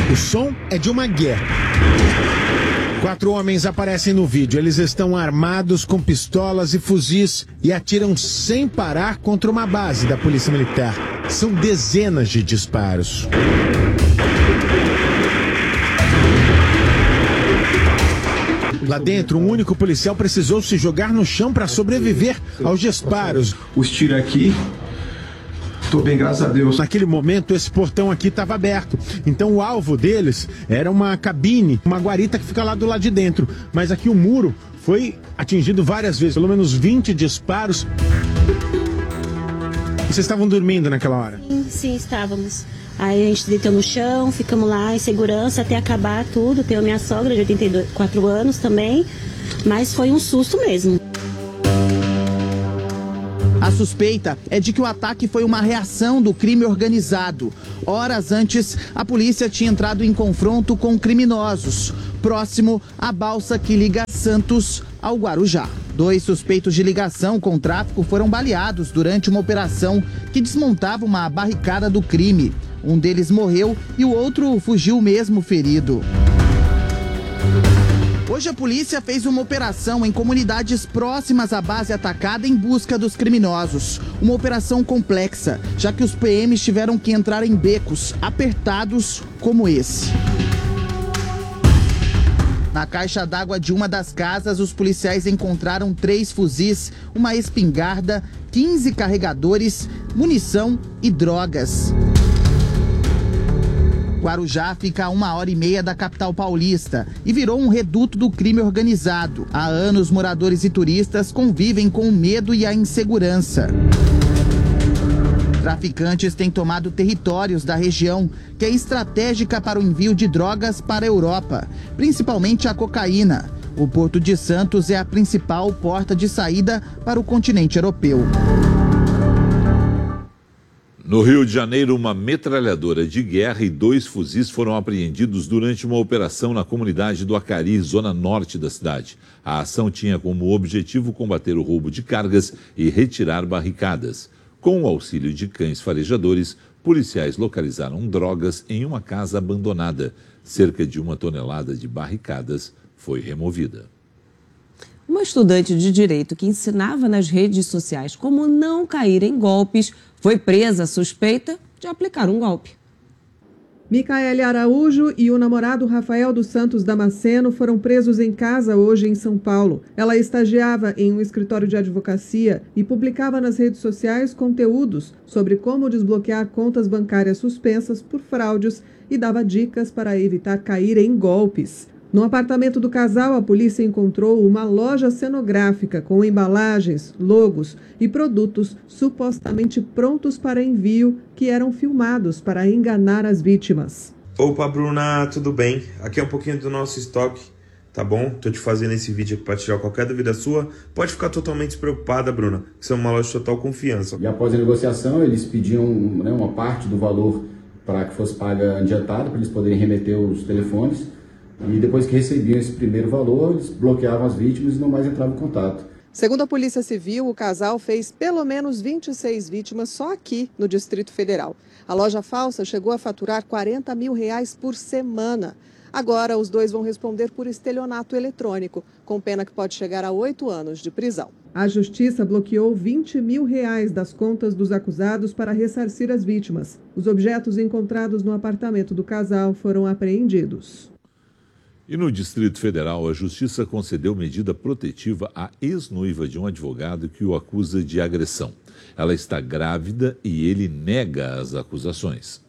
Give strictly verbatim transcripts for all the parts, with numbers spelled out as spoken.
O som é de uma guerra. Quatro homens aparecem no vídeo. Eles estão armados com pistolas e fuzis e atiram sem parar contra uma base da Polícia Militar. São dezenas de disparos. Lá dentro, um único policial precisou se jogar no chão para sobreviver aos disparos. Os tiros aqui, tô bem, graças a Deus. Naquele momento, esse portão aqui estava aberto. Então, o alvo deles era uma cabine, uma guarita que fica lá do lado de dentro. Mas aqui o muro foi atingido várias vezes, pelo menos vinte disparos. E vocês estavam dormindo naquela hora? Sim, sim, estávamos. Aí a gente deitou no chão, ficamos lá em segurança até acabar tudo. Tenho minha sogra de oitenta e quatro anos também, mas foi um susto mesmo. A suspeita é de que o ataque foi uma reação do crime organizado. Horas antes, a polícia tinha entrado em confronto com criminosos, próximo à balsa que liga Santos ao Guarujá. Dois suspeitos de ligação com tráfico foram baleados durante uma operação que desmontava uma barricada do crime. Um deles morreu e o outro fugiu mesmo ferido. Hoje a polícia fez uma operação em comunidades próximas à base atacada em busca dos criminosos. Uma operação complexa, já que os P Ms tiveram que entrar em becos apertados como esse. Na caixa d'água de uma das casas, os policiais encontraram três fuzis, uma espingarda, quinze carregadores, munição e drogas. Guarujá fica a uma hora e meia da capital paulista e virou um reduto do crime organizado. Há anos, moradores e turistas convivem com o medo e a insegurança. Traficantes têm tomado territórios da região, que é estratégica para o envio de drogas para a Europa, principalmente a cocaína. O Porto de Santos é a principal porta de saída para o continente europeu. No Rio de Janeiro, uma metralhadora de guerra e dois fuzis foram apreendidos durante uma operação na comunidade do Acari, zona norte da cidade. A ação tinha como objetivo combater o roubo de cargas e retirar barricadas. Com o auxílio de cães farejadores, policiais localizaram drogas em uma casa abandonada. Cerca de uma tonelada de barricadas foi removida. Uma estudante de direito que ensinava nas redes sociais como não cair em golpes foi presa suspeita de aplicar um golpe. Micaele Araújo e o namorado Rafael dos Santos Damasceno foram presos em casa hoje em São Paulo. Ela estagiava em um escritório de advocacia e publicava nas redes sociais conteúdos sobre como desbloquear contas bancárias suspensas por fraudes e dava dicas para evitar cair em golpes. No apartamento do casal, a polícia encontrou uma loja cenográfica com embalagens, logos e produtos supostamente prontos para envio que eram filmados para enganar as vítimas. Opa, Bruna, tudo bem? Aqui é um pouquinho do nosso estoque, tá bom? Tô te fazendo esse vídeo aqui para tirar qualquer dúvida sua. Pode ficar totalmente despreocupada, Bruna, que isso é uma loja de total confiança. E após a negociação, eles pediam, né, uma parte do valor para que fosse paga adiantada, para eles poderem remeter os telefones. E depois que recebiam esse primeiro valor, eles bloqueavam as vítimas e não mais entravam em contato. Segundo a Polícia Civil, o casal fez pelo menos vinte e seis vítimas só aqui no Distrito Federal. A loja falsa chegou a faturar quarenta mil reais por semana. Agora, os dois vão responder por estelionato eletrônico, com pena que pode chegar a oito anos de prisão. A Justiça bloqueou vinte mil reais das contas dos acusados para ressarcir as vítimas. Os objetos encontrados no apartamento do casal foram apreendidos. E no Distrito Federal, a Justiça concedeu medida protetiva à ex-noiva de um advogado que o acusa de agressão. Ela está grávida e ele nega as acusações.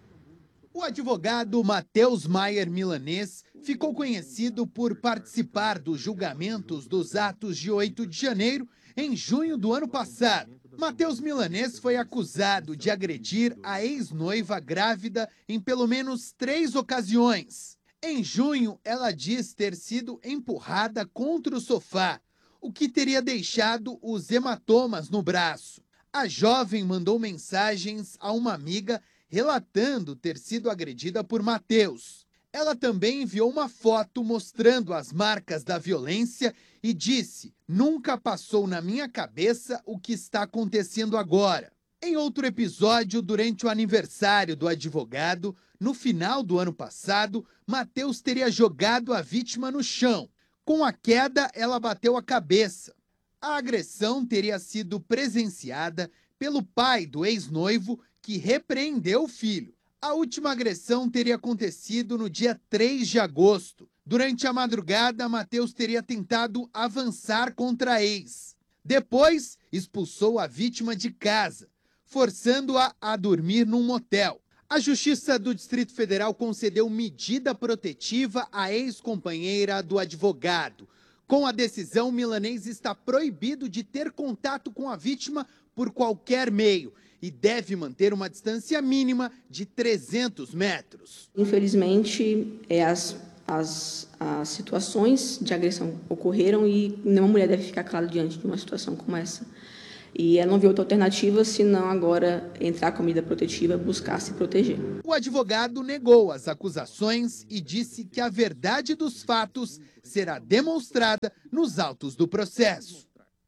O advogado Matheus Maier Milanês ficou conhecido por participar dos julgamentos dos atos de oito de janeiro em junho do ano passado. Matheus Milanês foi acusado de agredir a ex-noiva grávida em pelo menos três ocasiões. Em junho, ela diz ter sido empurrada contra o sofá, o que teria deixado os hematomas no braço. A jovem mandou mensagens a uma amiga relatando ter sido agredida por Matheus. Ela também enviou uma foto mostrando as marcas da violência e disse: "Nunca passou na minha cabeça o que está acontecendo agora." Em outro episódio, durante o aniversário do advogado, no final do ano passado, Matheus teria jogado a vítima no chão. Com a queda, ela bateu a cabeça. A agressão teria sido presenciada pelo pai do ex-noivo, que repreendeu o filho. A última agressão teria acontecido no dia três de agosto. Durante a madrugada, Matheus teria tentado avançar contra a ex. Depois, expulsou a vítima de casa, forçando-a a dormir num motel. A Justiça do Distrito Federal concedeu medida protetiva à ex-companheira do advogado. Com a decisão, o milanês está proibido de ter contato com a vítima por qualquer meio e deve manter uma distância mínima de trezentos metros. Infelizmente, é, as, as, as situações de agressão ocorreram e nenhuma mulher deve ficar calada diante de uma situação como essa. E ela não viu outra alternativa, senão agora entrar com a medida protetiva, buscar se proteger. O advogado negou as acusações e disse que a verdade dos fatos será demonstrada nos autos do processo.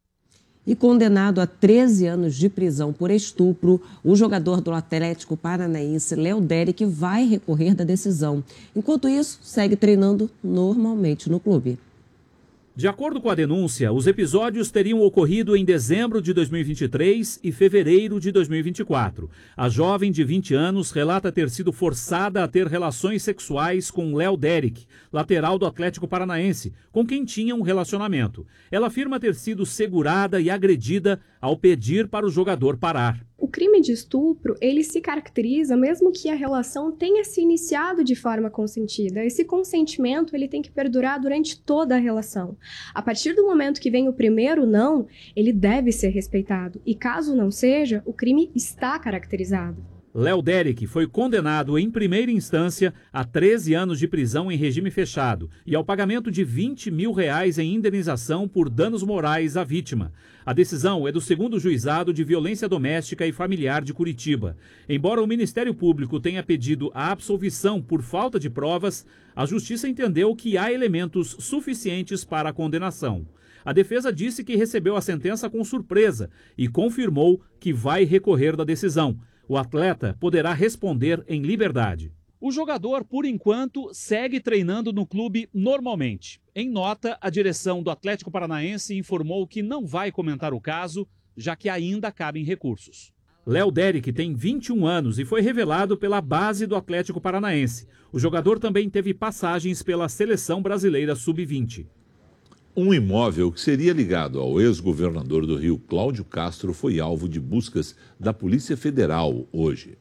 E condenado a treze anos de prisão por estupro, o jogador do Atlético Paranaense, Léo Derick, vai recorrer da decisão. Enquanto isso, segue treinando normalmente no clube. De acordo com a denúncia, os episódios teriam ocorrido em dezembro de dois mil e vinte e três e fevereiro de dois mil e vinte e quatro. A jovem de vinte anos relata ter sido forçada a ter relações sexuais com Léo Derick, lateral do Atlético Paranaense, com quem tinha um relacionamento. Ela afirma ter sido segurada e agredida ao pedir para o jogador parar. O crime de estupro, ele se caracteriza mesmo que a relação tenha se iniciado de forma consentida. Esse consentimento, ele tem que perdurar durante toda a relação. A partir do momento que vem o primeiro não, ele deve ser respeitado. E caso não seja, o crime está caracterizado. Léo Derick foi condenado em primeira instância a treze anos de prisão em regime fechado e ao pagamento de vinte mil reais em indenização por danos morais à vítima. A decisão é do segundo Juizado de Violência Doméstica e Familiar de Curitiba. Embora o Ministério Público tenha pedido a absolvição por falta de provas, a Justiça entendeu que há elementos suficientes para a condenação. A defesa disse que recebeu a sentença com surpresa e confirmou que vai recorrer da decisão. O atleta poderá responder em liberdade. O jogador, por enquanto, segue treinando no clube normalmente. Em nota, a direção do Atlético Paranaense informou que não vai comentar o caso, já que ainda cabem recursos. Léo Derick tem vinte e um anos e foi revelado pela base do Atlético Paranaense. O jogador também teve passagens pela Seleção Brasileira sub vinte. Um imóvel que seria ligado ao ex-governador do Rio, Cláudio Castro, foi alvo de buscas da Polícia Federal hoje.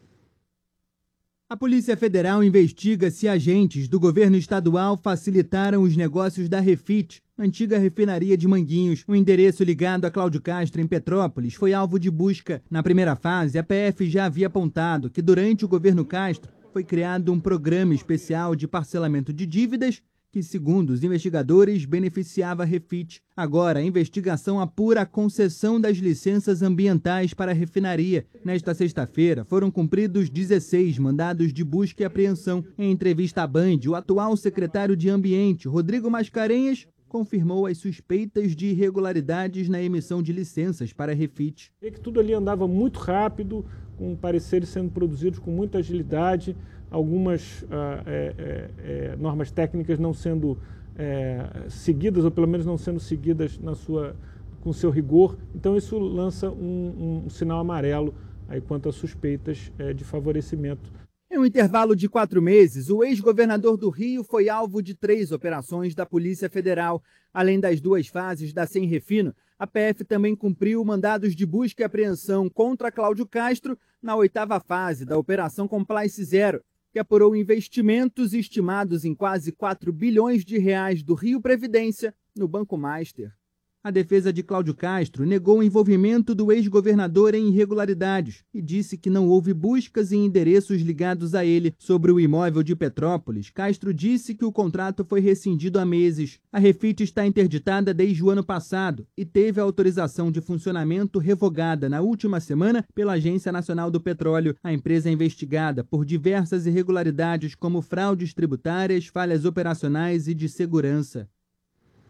A Polícia Federal investiga se agentes do governo estadual facilitaram os negócios da Refit, antiga refinaria de Manguinhos. O endereço ligado a Cláudio Castro, em Petrópolis, foi alvo de busca. Na primeira fase, a P F já havia apontado que durante o governo Castro foi criado um programa especial de parcelamento de dívidas que, segundo os investigadores, beneficiava a Refit. Agora, a investigação apura a concessão das licenças ambientais para a refinaria. Nesta sexta-feira, foram cumpridos dezesseis mandados de busca e apreensão. Em entrevista à Band, o atual secretário de Ambiente, Rodrigo Mascarenhas, confirmou as suspeitas de irregularidades na emissão de licenças para a Refit. Que tudo ali andava muito rápido, com pareceres sendo produzidos com muita agilidade, algumas ah, é, é, é, normas técnicas não sendo é, seguidas, ou pelo menos não sendo seguidas na sua, com seu rigor. Então isso lança um, um sinal amarelo aí quanto a suspeitas é, de favorecimento. Em um intervalo de quatro meses, o ex-governador do Rio foi alvo de três operações da Polícia Federal. Além das duas fases da Sem Refino, a P F também cumpriu mandados de busca e apreensão contra Cláudio Castro na oitava fase da Operação Compliance Zero, que apurou investimentos estimados em quase quatro bilhões de reais do Rio Previdência no Banco Master. A defesa de Cláudio Castro negou o envolvimento do ex-governador em irregularidades e disse que não houve buscas em endereços ligados a ele. Sobre o imóvel de Petrópolis, Castro disse que o contrato foi rescindido há meses. A Refit está interditada desde o ano passado e teve a autorização de funcionamento revogada na última semana pela Agência Nacional do Petróleo. A empresa é investigada por diversas irregularidades como fraudes tributárias, falhas operacionais e de segurança.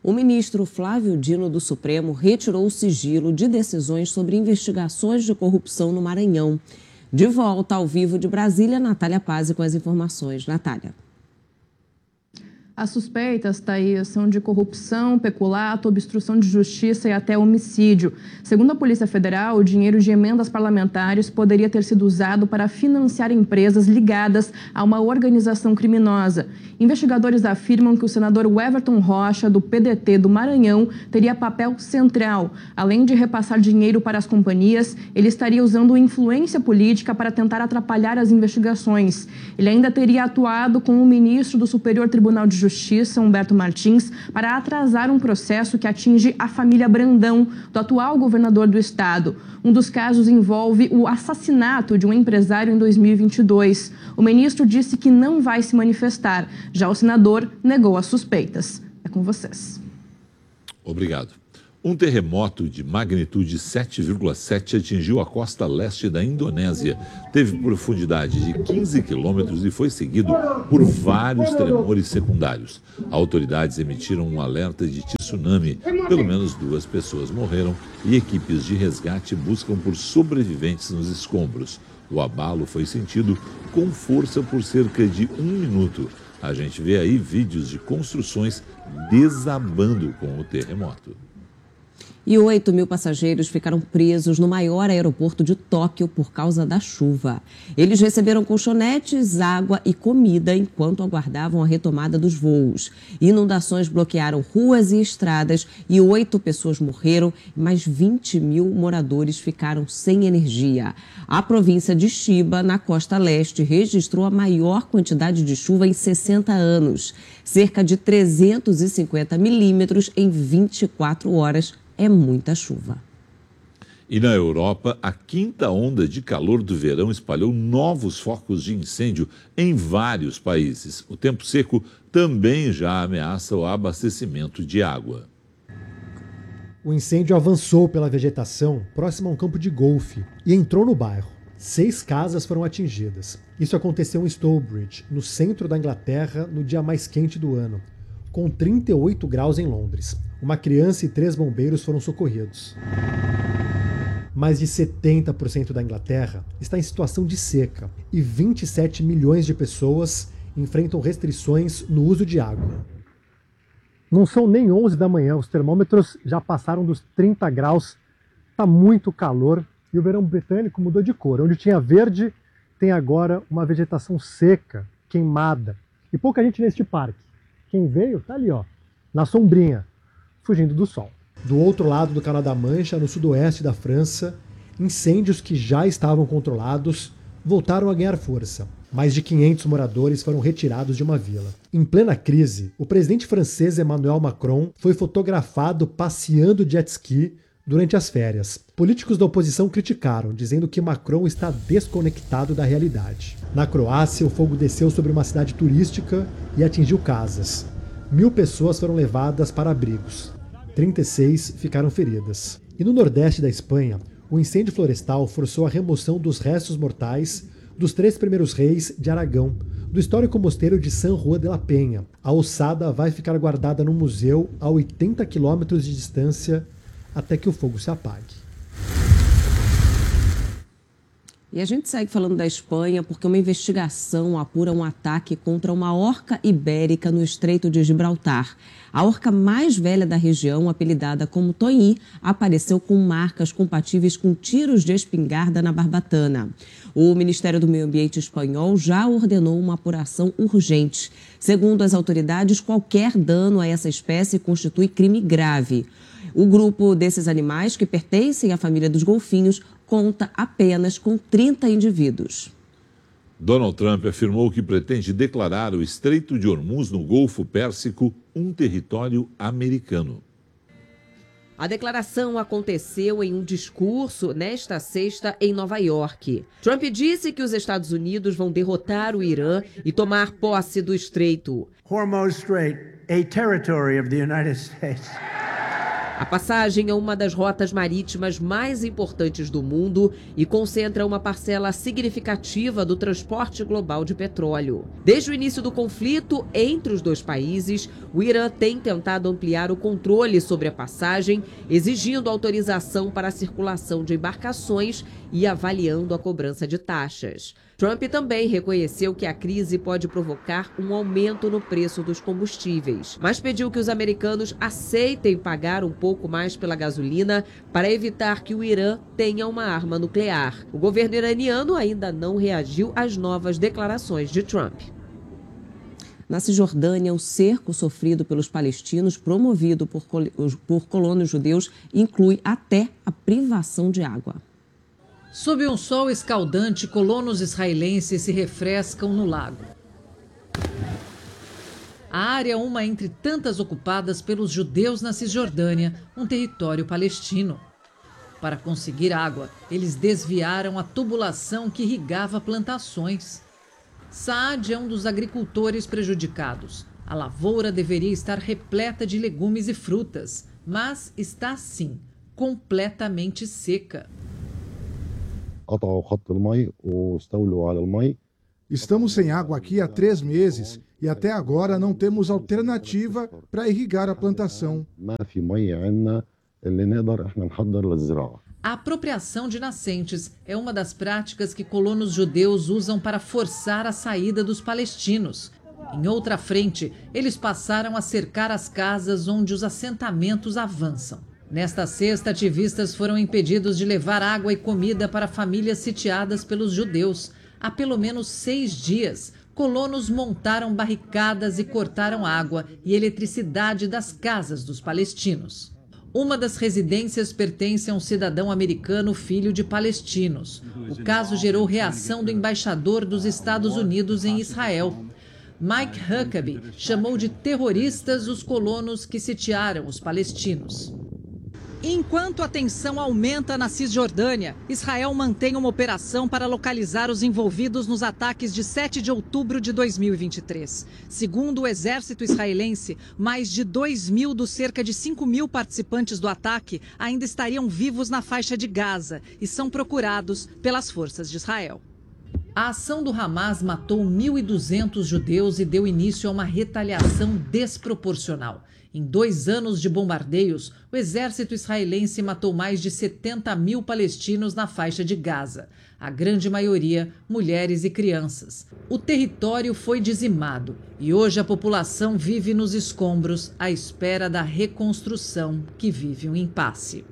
O ministro Flávio Dino do Supremo retirou o sigilo de decisões sobre investigações de corrupção no Maranhão. De volta ao vivo de Brasília, Natália Pazzi com as informações. Natália. As suspeitas, Thaís, são de corrupção, peculato, obstrução de justiça e até homicídio. Segundo a Polícia Federal, o dinheiro de emendas parlamentares poderia ter sido usado para financiar empresas ligadas a uma organização criminosa. Investigadores afirmam que o senador Everton Rocha, do P D T do Maranhão, teria papel central. Além de repassar dinheiro para as companhias, ele estaria usando influência política para tentar atrapalhar as investigações. Ele ainda teria atuado com o ministro do Superior Tribunal de Justiça, Humberto Martins, para atrasar um processo que atinge a família Brandão, do atual governador do estado. Um dos casos envolve o assassinato de um empresário em dois mil e vinte e dois. O ministro disse que não vai se manifestar. Já o senador negou as suspeitas. É com vocês. Obrigado. Um terremoto de magnitude sete vírgula sete atingiu a costa leste da Indonésia. Teve profundidade de quinze quilômetros e foi seguido por vários tremores secundários. Autoridades emitiram um alerta de tsunami. Pelo menos duas pessoas morreram e equipes de resgate buscam por sobreviventes nos escombros. O abalo foi sentido com força por cerca de um minuto. A gente vê aí vídeos de construções desabando com o terremoto. E oito mil passageiros ficaram presos no maior aeroporto de Tóquio por causa da chuva. Eles receberam colchonetes, água e comida enquanto aguardavam a retomada dos voos. Inundações bloquearam ruas e estradas e oito pessoas morreram e mais vinte mil moradores ficaram sem energia. A província de Chiba, na costa leste, registrou a maior quantidade de chuva em sessenta anos. Cerca de trezentos e cinquenta milímetros em vinte e quatro horas. É muita chuva. E na Europa, a quinta onda de calor do verão espalhou novos focos de incêndio em vários países. O tempo seco também já ameaça o abastecimento de água. O incêndio avançou pela vegetação próximo a um campo de golfe e entrou no bairro. Seis casas foram atingidas. Isso aconteceu em Stourbridge, no centro da Inglaterra, no dia mais quente do ano, com trinta e oito graus em Londres. Uma criança e três bombeiros foram socorridos. Mais de setenta por cento da Inglaterra está em situação de seca e vinte e sete milhões de pessoas enfrentam restrições no uso de água. Não são nem onze da manhã, os termômetros já passaram dos trinta graus, está muito calor e o verão britânico mudou de cor. Onde tinha verde, tem agora uma vegetação seca, queimada. E pouca gente neste parque. Quem veio está ali, ó, na sombrinha, fugindo do sol. Do outro lado do Canal da Mancha, no sudoeste da França, incêndios que já estavam controlados voltaram a ganhar força. Mais de quinhentos moradores foram retirados de uma vila. Em plena crise, o presidente francês Emmanuel Macron foi fotografado passeando de jet ski durante as férias. Políticos da oposição criticaram, dizendo que Macron está desconectado da realidade. Na Croácia, o fogo desceu sobre uma cidade turística e atingiu casas. Mil pessoas foram levadas para abrigos. trinta e seis ficaram feridas. E no nordeste da Espanha, o incêndio florestal forçou a remoção dos restos mortais dos três primeiros reis de Aragão, do histórico mosteiro de San Juan de la Peña. A ossada vai ficar guardada no museu a oitenta quilômetros de distância até que o fogo se apague. E a gente segue falando da Espanha porque uma investigação apura um ataque contra uma orca ibérica no Estreito de Gibraltar. A orca mais velha da região, apelidada como Toinhi, apareceu com marcas compatíveis com tiros de espingarda na barbatana. O Ministério do Meio Ambiente espanhol já ordenou uma apuração urgente. Segundo as autoridades, qualquer dano a essa espécie constitui crime grave. O grupo desses animais, que pertencem à família dos golfinhos, conta apenas com trinta indivíduos. Donald Trump afirmou que pretende declarar o Estreito de Hormuz no Golfo Pérsico um território americano. A declaração aconteceu em um discurso nesta sexta em Nova York. Trump disse que os Estados Unidos vão derrotar o Irã e tomar posse do estreito. Hormuz Strait, a territory of the United States. A passagem é uma das rotas marítimas mais importantes do mundo e concentra uma parcela significativa do transporte global de petróleo. Desde o início do conflito entre os dois países, o Irã tem tentado ampliar o controle sobre a passagem, exigindo autorização para a circulação de embarcações e avaliando a cobrança de taxas. Trump também reconheceu que a crise pode provocar um aumento no preço dos combustíveis, mas pediu que os americanos aceitem pagar um pouco mais pela gasolina para evitar que o Irã tenha uma arma nuclear. O governo iraniano ainda não reagiu às novas declarações de Trump. Na Cisjordânia, o cerco sofrido pelos palestinos, promovido por, por colonos judeus, inclui até a privação de água. Sob um sol escaldante, colonos israelenses se refrescam no lago. A área é uma entre tantas ocupadas pelos judeus na Cisjordânia, um território palestino. Para conseguir água, eles desviaram a tubulação que irrigava plantações. Saad é um dos agricultores prejudicados. A lavoura deveria estar repleta de legumes e frutas, mas está assim, completamente seca. Estamos sem água aqui há três meses e até agora não temos alternativa para irrigar a plantação. A apropriação de nascentes é uma das práticas que colonos judeus usam para forçar a saída dos palestinos. Em outra frente, eles passaram a cercar as casas onde os assentamentos avançam. Nesta sexta, ativistas foram impedidos de levar água e comida para famílias sitiadas pelos judeus. Há pelo menos seis dias, colonos montaram barricadas e cortaram água e eletricidade das casas dos palestinos. Uma das residências pertence a um cidadão americano filho de palestinos. O caso gerou reação do embaixador dos Estados Unidos em Israel. Mike Huckabee chamou de terroristas os colonos que sitiaram os palestinos. Enquanto a tensão aumenta na Cisjordânia, Israel mantém uma operação para localizar os envolvidos nos ataques de sete de outubro de dois mil e vinte e três. Segundo o exército israelense, mais de dois mil dos cerca de cinco mil participantes do ataque ainda estariam vivos na faixa de Gaza e são procurados pelas forças de Israel. A ação do Hamas matou mil e duzentos judeus e deu início a uma retaliação desproporcional. Em dois anos de bombardeios, o exército israelense matou mais de setenta mil palestinos na faixa de Gaza, a grande maioria mulheres e crianças. O território foi dizimado e hoje a população vive nos escombros à espera da reconstrução que vive um impasse.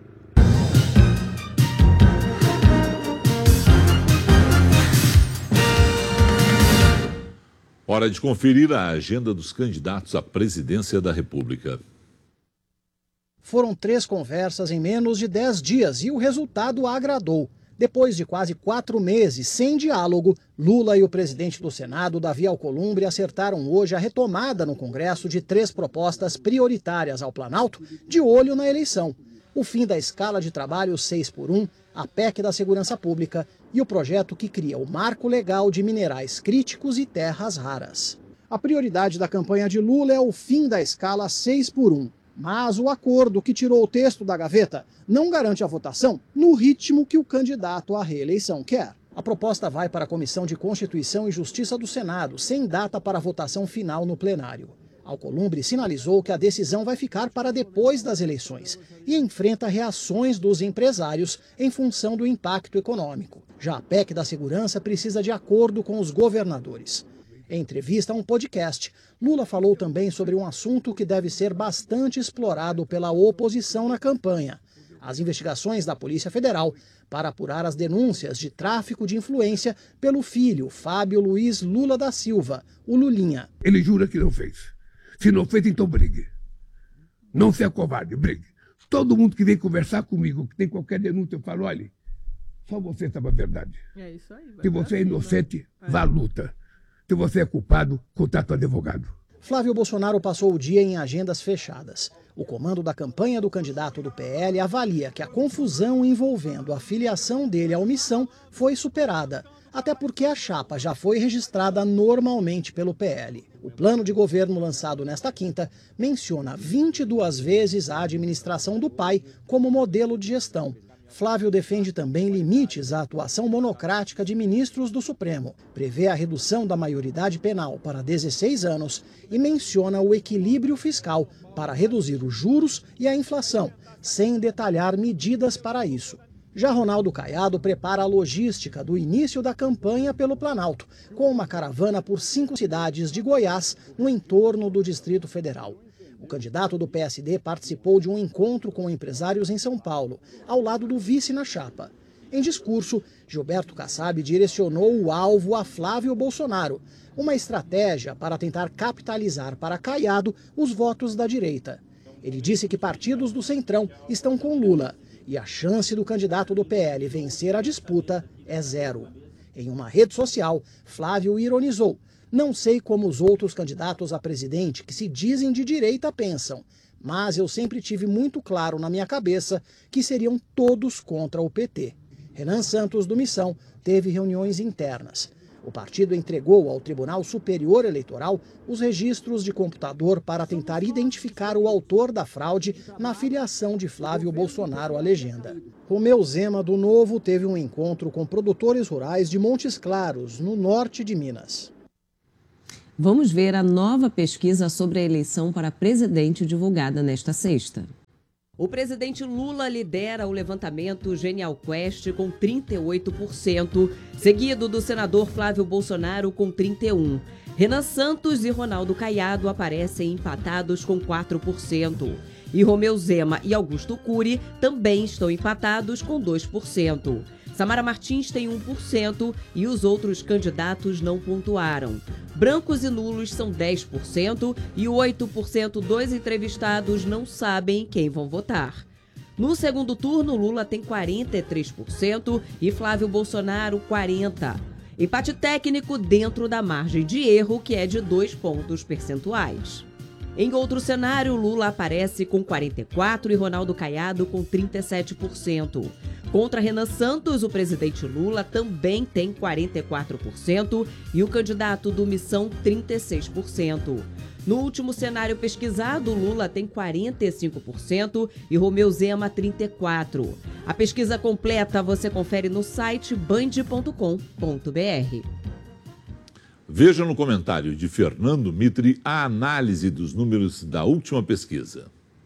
Hora de conferir a agenda dos candidatos à presidência da República. Foram três conversas em menos de dez dias e o resultado agradou. Depois de quase quatro meses sem diálogo, Lula e o presidente do Senado, Davi Alcolumbre, acertaram hoje a retomada no Congresso de três propostas prioritárias ao Planalto, de olho na eleição. O fim da escala de trabalho seis por um, a P E C da Segurança Pública e o projeto que cria o Marco Legal de Minerais Críticos e Terras Raras. A prioridade da campanha de Lula é o fim da escala seis por um, mas o acordo que tirou o texto da gaveta não garante a votação no ritmo que o candidato à reeleição quer. A proposta vai para a Comissão de Constituição e Justiça do Senado, sem data para a votação final no plenário. Alcolumbre sinalizou que a decisão vai ficar para depois das eleições e enfrenta reações dos empresários em função do impacto econômico. Já a P E C da Segurança precisa de acordo com os governadores. Em entrevista a um podcast, Lula falou também sobre um assunto que deve ser bastante explorado pela oposição na campanha: as investigações da Polícia Federal para apurar as denúncias de tráfico de influência pelo filho, Fábio Luiz Lula da Silva, o Lulinha. Ele jura que não fez. Se não fez, então brigue. Não seja covarde, brigue. Todo mundo que vem conversar comigo, que tem qualquer denúncia, eu falo, olha, só você sabe a verdade. É isso aí. Se você é inocente, vá à luta. Se você é culpado, contrata um advogado. Flávio Bolsonaro passou o dia em agendas fechadas. O comando da campanha do candidato do P L avalia que a confusão envolvendo a filiação dele à omissão foi superada. até porque a chapa já foi registrada normalmente pelo P L. O plano de governo lançado nesta quinta menciona vinte e duas vezes a administração do pai como modelo de gestão. Flávio defende também limites à atuação monocrática de ministros do Supremo, prevê a redução da maioridade penal para dezesseis anos e menciona o equilíbrio fiscal para reduzir os juros e a inflação, sem detalhar medidas para isso. Já Ronaldo Caiado prepara a logística do início da campanha pelo Planalto, com uma caravana por cinco cidades de Goiás no entorno do Distrito Federal. O candidato do P S D participou de um encontro com empresários em São Paulo, ao lado do vice na chapa. Em discurso, Gilberto Kassab direcionou o alvo a Flávio Bolsonaro, uma estratégia para tentar capitalizar para Caiado os votos da direita. Ele disse que partidos do Centrão estão com Lula e a chance do candidato do P L vencer a disputa é zero. Em uma rede social, Flávio ironizou: "Não sei como os outros candidatos a presidente que se dizem de direita pensam, mas eu sempre tive muito claro na minha cabeça que seriam todos contra o P T." Renan Santos, do Missão, teve reuniões internas. O partido entregou ao Tribunal Superior Eleitoral os registros de computador para tentar identificar o autor da fraude na filiação de Flávio Bolsonaro à legenda. Romeu Zema, do Novo, teve um encontro com produtores rurais de Montes Claros, no norte de Minas. Vamos ver a nova pesquisa sobre a eleição para presidente divulgada nesta sexta. O presidente Lula lidera o levantamento Genial Quest com trinta e oito por cento, seguido do senador Flávio Bolsonaro com trinta e um por cento. Renan Santos e Ronaldo Caiado aparecem empatados com quatro por cento. E Romeu Zema e Augusto Cury também estão empatados com dois por cento. Samara Martins tem um por cento e os outros candidatos não pontuaram. Brancos e nulos são dez por cento e oito por cento dos entrevistados não sabem quem vão votar. No segundo turno, Lula tem quarenta e três por cento e Flávio Bolsonaro quarenta por cento. Empate técnico dentro da margem de erro, que é de dois pontos percentuais. Em outro cenário, Lula aparece com quarenta e quatro por cento e Ronaldo Caiado com trinta e sete por cento. Contra Renan Santos, o presidente Lula também tem quarenta e quatro por cento e o candidato do Missão trinta e seis por cento. No último cenário pesquisado, Lula tem quarenta e cinco por cento e Romeu Zema trinta e quatro por cento. A pesquisa completa você confere no site band ponto com ponto br. Veja no comentário de Fernando Mitre a análise dos números da última pesquisa.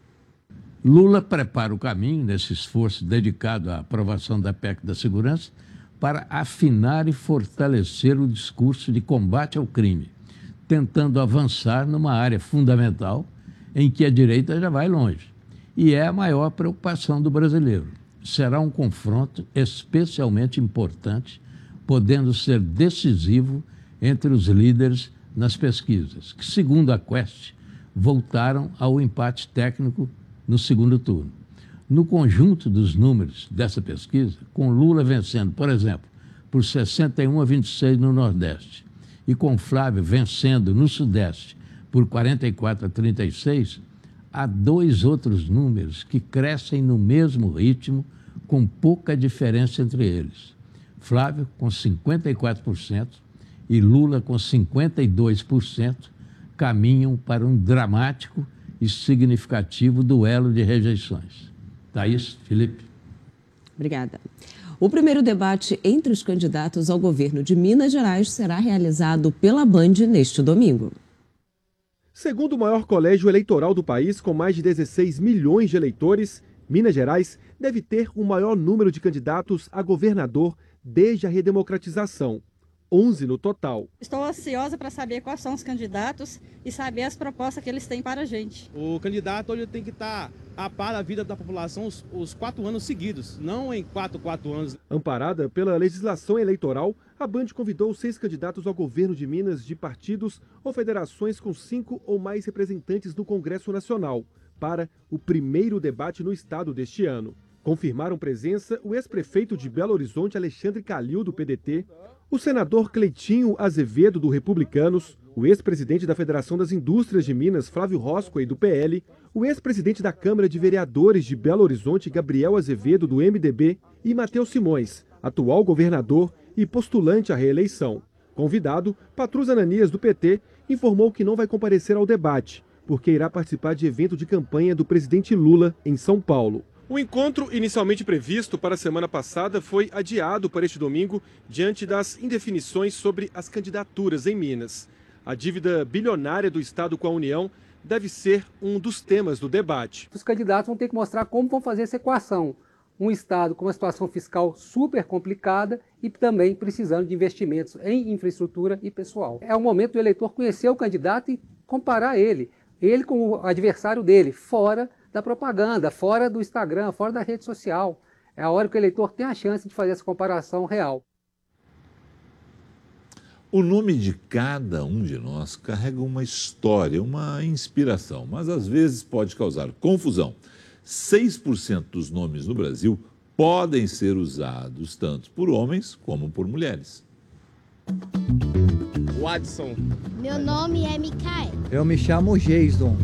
Lula prepara o caminho, nesse esforço dedicado à aprovação da P E C da Segurança, para afinar e fortalecer o discurso de combate ao crime, tentando avançar numa área fundamental em que a direita já vai longe. E é a maior preocupação do brasileiro. Será um confronto especialmente importante, podendo ser decisivo entre os líderes nas pesquisas, que, segundo a Quest, voltaram ao empate técnico no segundo turno. No conjunto dos números dessa pesquisa, com Lula vencendo, por exemplo, por sessenta e um a vinte e seis no Nordeste e com Flávio vencendo no Sudeste por quarenta e quatro a trinta e seis, há dois outros números que crescem no mesmo ritmo, com pouca diferença entre eles. Flávio com cinquenta e quatro por cento e Lula com cinquenta e dois por cento caminham para um dramático e significativo duelo de rejeições. Thaís, Felipe. Obrigada. O primeiro debate entre os candidatos ao governo de Minas Gerais será realizado pela Band neste domingo. Segundo o maior colégio eleitoral do país, com mais de dezesseis milhões de eleitores, Minas Gerais deve ter o maior número de candidatos a governador desde a redemocratização. onze no total. Estou ansiosa para saber quais são os candidatos e saber as propostas que eles têm para a gente. O candidato hoje tem que estar a par da vida da população os, os quatro anos seguidos, não em quatro, quatro anos. Amparada pela legislação eleitoral, a Band convidou seis candidatos ao governo de Minas de partidos ou federações com cinco ou mais representantes no Congresso Nacional para o primeiro debate no estado deste ano. Confirmaram presença o ex-prefeito de Belo Horizonte, Alexandre Calil, do P D T, o senador Cleitinho Azevedo, do Republicanos, o ex-presidente da Federação das Indústrias de Minas, Flávio Roscoe, do P L, o ex-presidente da Câmara de Vereadores de Belo Horizonte, Gabriel Azevedo, do M D B, e Matheus Simões, atual governador e postulante à reeleição. Convidado, Patrus Ananias, do P T, informou que não vai comparecer ao debate, porque irá participar de evento de campanha do presidente Lula em São Paulo. O encontro, inicialmente previsto para a semana passada, foi adiado para este domingo diante das indefinições sobre as candidaturas em Minas. A dívida bilionária do Estado com a União deve ser um dos temas do debate. Os candidatos vão ter que mostrar como vão fazer essa equação. Um Estado com uma situação fiscal super complicada e também precisando de investimentos em infraestrutura e pessoal. É o momento do eleitor conhecer o candidato e comparar ele, ele com o adversário dele, fora da propaganda, fora do Instagram, fora da rede social. É a hora que o eleitor tem a chance de fazer essa comparação real. O nome de cada um de nós carrega uma história, uma inspiração, mas às vezes pode causar confusão. seis por cento dos nomes no Brasil podem ser usados tanto por homens como por mulheres. Watson. Meu nome é Mikael. Eu me chamo Jason.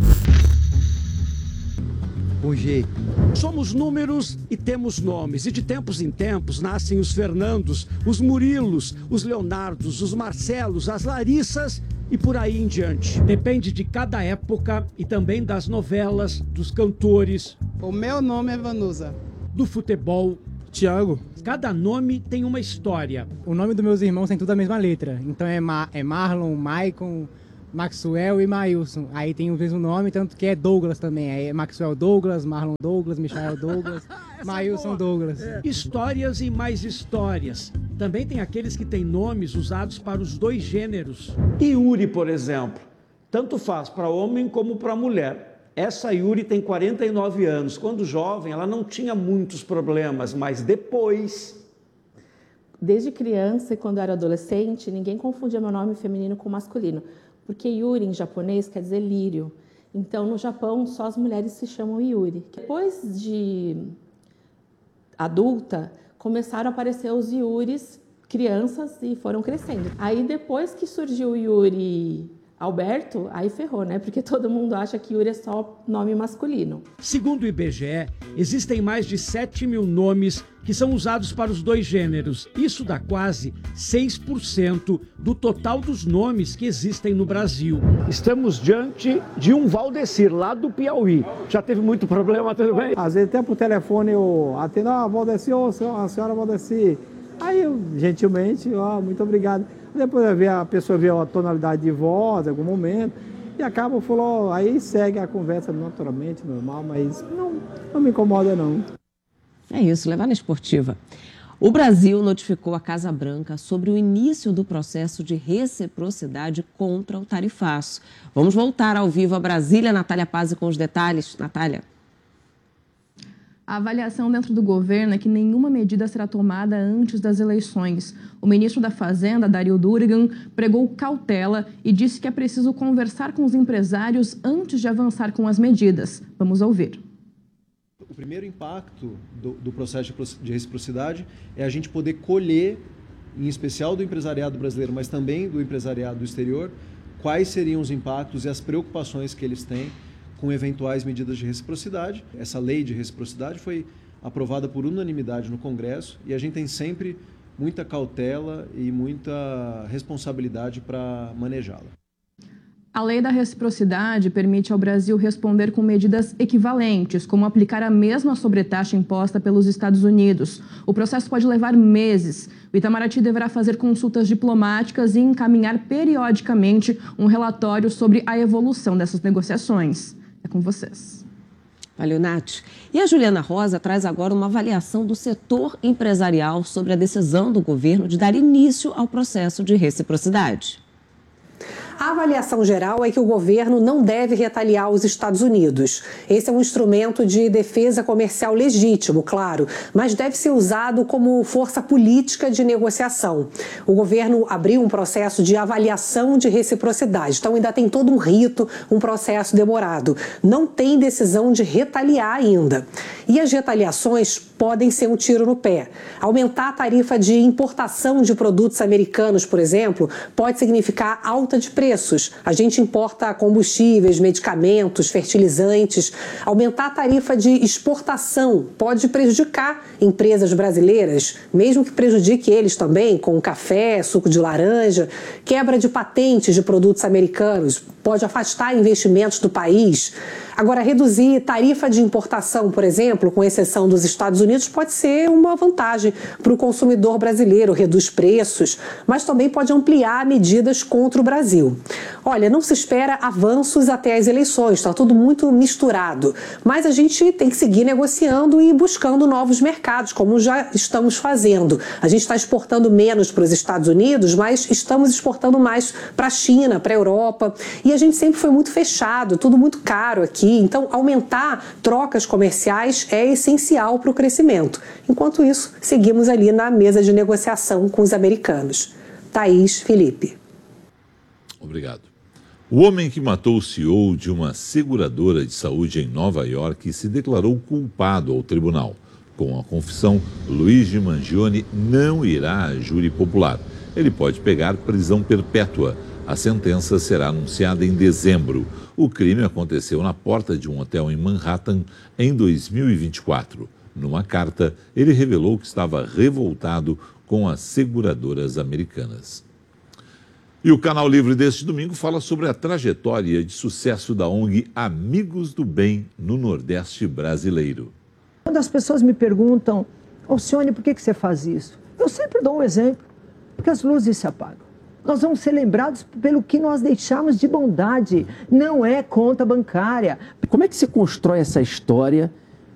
O G. Somos números e temos nomes, e de tempos em tempos nascem os Fernandos, os Murilos, os Leonardos, os Marcelos, as Larissas e por aí em diante. Depende de cada época e também das novelas, dos cantores. O meu nome é Vanusa. Do futebol. Tiago. Cada nome tem uma história. O nome dos meus irmãos tem tudo a mesma letra. Então é, Ma é Marlon, Maicon, Maxwell e Mailson. Aí tem o mesmo nome, tanto que é Douglas também. Aí é Maxwell Douglas, Marlon Douglas, Michael Douglas, Mailson Douglas. É. Histórias e mais histórias. Também tem aqueles que têm nomes usados para os dois gêneros. Yuri, por exemplo, tanto faz para homem como para mulher. Essa Yuri tem quarenta e nove anos. Quando jovem, ela não tinha muitos problemas, mas depois... Desde criança e quando eu era adolescente, ninguém confundia meu nome feminino com masculino, porque Yuri em japonês quer dizer lírio. Então, no Japão, só as mulheres se chamam Yuri. Depois de adulta, começaram a aparecer os Yuris crianças e foram crescendo. Aí, depois que surgiu o Yuri Alberto, aí ferrou, né? Porque todo mundo acha que Yuri é só nome masculino. Segundo o I B G E, existem mais de sete mil nomes que são usados para os dois gêneros. Isso dá quase seis por cento do total dos nomes que existem no Brasil. Estamos diante de um Valdecir, lá do Piauí. Já teve muito problema, tudo bem? Às vezes até por telefone eu atendo, ah, Valdecir, oh, a senhora Valdecir. Aí eu, gentilmente, ó, oh, muito obrigado. Depois eu vi, a pessoa vê a tonalidade de voz em algum momento e acaba, falou, aí segue a conversa naturalmente, normal, mas não, não me incomoda não. É isso, levar na esportiva. O Brasil notificou a Casa Branca sobre o início do processo de reciprocidade contra o tarifaço. Vamos voltar ao vivo a Brasília, Natália Pazzi com os detalhes. Natália. A avaliação dentro do governo é que nenhuma medida será tomada antes das eleições. O ministro da Fazenda, Dario Durigan, pregou cautela e disse que é preciso conversar com os empresários antes de avançar com as medidas. Vamos ouvir. O primeiro impacto do, do processo de reciprocidade é a gente poder colher, em especial do empresariado brasileiro, mas também do empresariado do exterior, quais seriam os impactos e as preocupações que eles têm com eventuais medidas de reciprocidade. Essa lei de reciprocidade foi aprovada por unanimidade no Congresso e a gente tem sempre muita cautela e muita responsabilidade para manejá-la. A lei da reciprocidade permite ao Brasil responder com medidas equivalentes, como aplicar a mesma sobretaxa imposta pelos Estados Unidos. O processo pode levar meses. O Itamaraty deverá fazer consultas diplomáticas e encaminhar periodicamente um relatório sobre a evolução dessas negociações. É com vocês. Valeu, Nath. E a Juliana Rosa traz agora uma avaliação do setor empresarial sobre a decisão do governo de dar início ao processo de reciprocidade. A avaliação geral é que o governo não deve retaliar os Estados Unidos. Esse é um instrumento de defesa comercial legítimo, claro, mas deve ser usado como força política de negociação. O governo abriu um processo de avaliação de reciprocidade, então ainda tem todo um rito, um processo demorado. Não tem decisão de retaliar ainda. E as retaliações podem ser um tiro no pé. Aumentar a tarifa de importação de produtos americanos, por exemplo, pode significar alta de preço preços. A gente importa combustíveis, medicamentos, fertilizantes. Aumentar a tarifa de exportação pode prejudicar empresas brasileiras, mesmo que prejudique eles também, com café, suco de laranja. Quebra de patentes de produtos americanos pode afastar investimentos do país. Agora, reduzir tarifa de importação, por exemplo, com exceção dos Estados Unidos, pode ser uma vantagem para o consumidor brasileiro, reduz preços, mas também pode ampliar medidas contra o Brasil. Olha, não se espera avanços até as eleições, está tudo muito misturado, mas a gente tem que seguir negociando e buscando novos mercados, como já estamos fazendo. A gente está exportando menos para os Estados Unidos, mas estamos exportando mais para a China, para a Europa, e a gente sempre foi muito fechado, tudo muito caro aqui. Então, aumentar trocas comerciais é essencial para o crescimento. Enquanto isso, seguimos ali na mesa de negociação com os americanos. Thaís, Felipe. Obrigado. O homem que matou o C E O de uma seguradora de saúde em Nova York se declarou culpado ao tribunal. Com a confissão, Luigi Mangione não irá a júri popular. Ele pode pegar prisão perpétua. A sentença será anunciada em dezembro. O crime aconteceu na porta de um hotel em Manhattan em dois mil e vinte e quatro. Numa carta, ele revelou que estava revoltado com as seguradoras americanas. E o Canal Livre deste domingo fala sobre a trajetória de sucesso da O N G Amigos do Bem no Nordeste brasileiro. Quando as pessoas me perguntam, Alcione, por que que você faz isso? Eu sempre dou um exemplo, porque as luzes se apagam. Nós vamos ser lembrados pelo que nós deixamos de bondade, não é conta bancária. Como é que se constrói essa história